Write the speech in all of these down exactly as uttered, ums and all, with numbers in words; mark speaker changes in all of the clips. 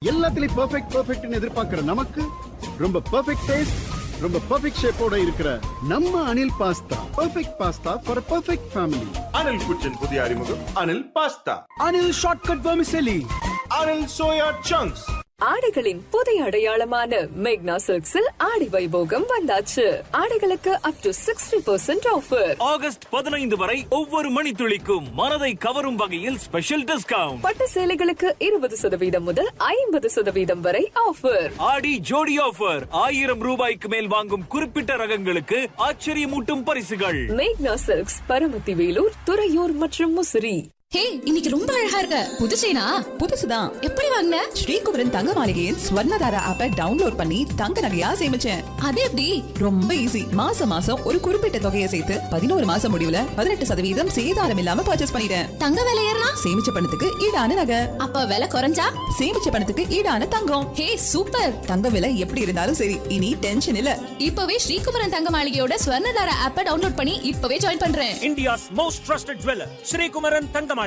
Speaker 1: எல்லாத்துலயும் பெர்ஃபெக்ட் பெர்ஃபெக்ட்னு எதிர்பார்க்கிற நமக்கு ரொம்ப பெர்ஃபெக்ட் டேஸ்ட், ரொம்ப பெர்ஃபெக்ட் ஷேப்போட இருக்கிற நம்ம Anil pasta perfect pasta for perfect family.
Speaker 2: Anil குச்சின் புதிய அறிமுகம் Anil pasta.
Speaker 1: Anil shortcut vermicelli.
Speaker 2: Anil soya chunks.
Speaker 3: ஆடைகளின் புதிய அடையாளமான மேக்னா சில்க்ஸில் ஆடி வைபோகம் வந்தாச்சு. ஆடைகளுக்கு up to sixty percent offer.
Speaker 4: August பதினைந்து வரை ஒவ்வொரு மணித்துளிக்கும் மனதை கவரும் வகையில் ஸ்பெஷல் டிஸ்கவுண்ட்.
Speaker 3: பட்டு சேலைகளுக்கு இருபது சதவீதம் முதல் ஐம்பது சதவீதம் வரை ஆஃபர்.
Speaker 4: ஆடி ஜோடி ஆஃபர். ஆயிரம் ரூபாய்க்கு மேல் வாங்கும் குறிப்பிட்ட ரகங்களுக்கு ஆச்சரியமூட்டும் பரிசுகள்.
Speaker 3: மேக்னா சில்க்ஸ், பரமத்தி வேலூர், துறையூர் மற்றும் முசிறி.
Speaker 5: ஹே, இன்னைக்கு ரொம்ப அழகா இருக்க. புது செயினா?
Speaker 6: புதுசுதான்.
Speaker 5: எப்படி வாங்குன?
Speaker 6: ஸ்ரீகுமரன் தங்க மாளிகையின் ஸ்வர்ணதாரா ஆப்பை டவுன்லோட் பண்ணி தங்க நகையா சேமிச்சேன்.
Speaker 5: அது எப்படி?
Speaker 6: ரொம்ப ஈஸி. மாசம் மாசம் ஒரு குறிப்பிட்ட தொகையை சேர்த்து பதினோரு மாசம் முடிவுல பதினெட்டு சதவீதம் சேதாரம் இல்லாம பர்ச்சேஸ் பண்ணிட்டேன்.
Speaker 5: தங்க விலை ஏறினா?
Speaker 6: சேமிச்ச பணத்துக்கு ஈடான நகை.
Speaker 5: அப்ப விலை குறைஞ்சா?
Speaker 6: சேமிச்ச பணத்துக்கு ஈடான தங்கம்.
Speaker 5: ஹே, சூப்பர்.
Speaker 6: தங்க விலை எப்படி இருந்தாலும் சரி, இனி டென்ஷன் இல்ல.
Speaker 5: இப்பவே ஸ்ரீகுமரன் தங்க மாளிகையோட ஸ்வர்ணதாரா ஆப்பை டவுன்லோட் பண்ணி இப்பவே ஜாயின் பண்றேன்.
Speaker 4: India's most trusted jeweller Sri Kumaran தங்க மாளிகை.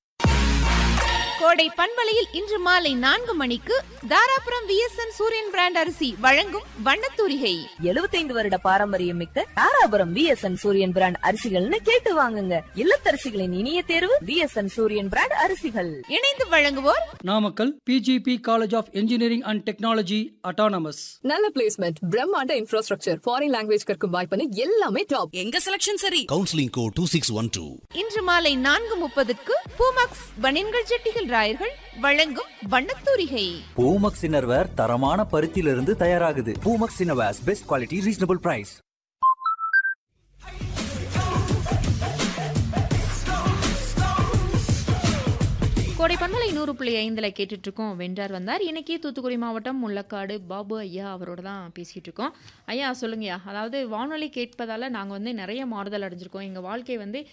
Speaker 7: கோடை பண்பலையில் இன்று மாலை நான்கு மணிக்கு தாராபுரம் விஎஸ்என் சூரியன் பிராண்ட் அரிசி வழங்கும் வண்ணத்தூரிகை.
Speaker 8: எழுபத்தைந்து வருட பாரம்பரியம் மிக்க தாராபுரம் விஎஸ்என் சூரியன் பிராண்ட் அரிசிகள்னு கேட்டு வாங்குங்க. இல்லத்தரசிகளின் இனிய தேர்வு விஎஸ்என் சூரியன் பிராண்ட் அரிசிகள்.
Speaker 7: இணைந்து வழங்குவோர்
Speaker 9: Namakkal PGP college of engineering and technology autonomous.
Speaker 3: நல்ல பிளேஸ்மெண்ட், பிரம்மாண்ட இன்ஃப்ராஸ்ட்ரக்சர், ஃபாரின் லாங்குவேஜ் கற்கும் வாய்ப்பு எல்லாமே டாப்.
Speaker 5: எங்க செலக்ஷன் சரி.
Speaker 10: Counselling code two six one two.
Speaker 7: இன்று மாலை நான்கு முப்பதுக்கு பூமாக்ஸ் பனியன்கள் ஜெட்டிகள் ராயர்கள் வழங்கும் வண்ணத்தூரிகை.
Speaker 11: பூமக்ஸ் இன்னர்வேர் தரமான பருத்தியிலிருந்து தயாராகுது. Poomex innerwears, best quality, reasonable price.
Speaker 7: கோடை பண்பலை நூறு புள்ளி ஐந்துல கேட்டுட்டு இருக்கோம் வென்றார் வந்தார். இன்னைக்கு தூத்துக்குடி மாவட்டம் முள்ளக்காடு பாபு ஐயா அவரோட தான் பேசிட்டு இருக்கோம். ஐயா சொல்லுங்கய்யா, அதாவது வானொலி கேட்பதால நாங்கள் வந்து நிறைய மாறுதல் அடைஞ்சிருக்கோம். எங்கள் வாழ்க்கை வந்து